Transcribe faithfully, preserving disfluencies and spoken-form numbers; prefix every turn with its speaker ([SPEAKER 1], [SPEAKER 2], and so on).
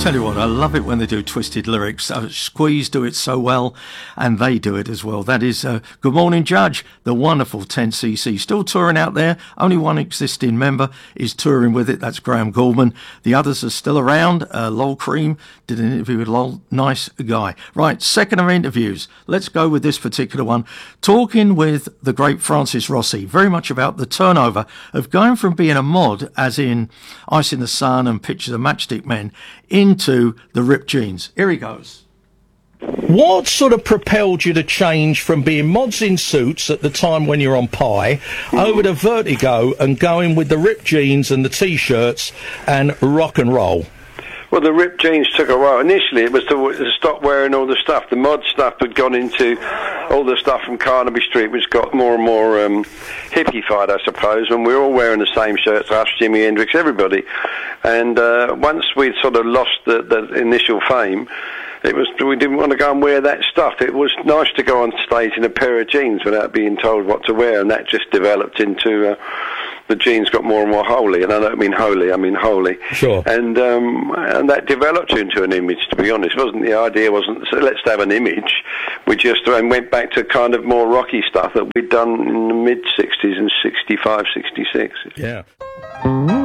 [SPEAKER 1] Tell you what, I love it when they do twisted lyrics. Uh, Squeeze do it so well, and they do it as well. That is uh, Good Morning Judge, the wonderful ten C C. Still touring out there. Only one existing member is touring with it. That's Graham Gouldman. The others are still around. Uh, Lol Cream did an interview with Lol. Nice guy. Right, second of interviews. Let's go with this particular one. Talking with the great Francis Rossi, very much about the turnover of going from being a mod, as in Ice in the Sun and Pictures of Matchstick Men, into the ripped jeans. Here he goes.
[SPEAKER 2] What sort of propelled you to change from being mods in suits at the time when you're on Pie over to Vertigo and going with the ripped jeans and the T-shirts and rock and roll?
[SPEAKER 3] Well, the ripped jeans took a while. Initially, it was to, to stop wearing all the stuff. The mod stuff had gone into all the stuff from Carnaby Street, which got more and more um, hippie-fied, I suppose, when we were all wearing the same shirts, us, Jimi Hendrix, everybody. And uh, once we'd sort of lost the, the initial fame, it was we didn't want to go and wear that stuff. It was nice to go on stage in a pair of jeans without being told what to wear, and that just developed into... Uh, the jeans got more and more holy, and I don't mean holy, I mean holy.
[SPEAKER 2] Sure.
[SPEAKER 3] And um, and that developed into an image, to be honest. Wasn't the idea wasn't, so let's have an image. We just um, went back to kind of more rocky stuff that we'd done in the mid-sixties and sixty-five, sixty-six.
[SPEAKER 2] Yeah.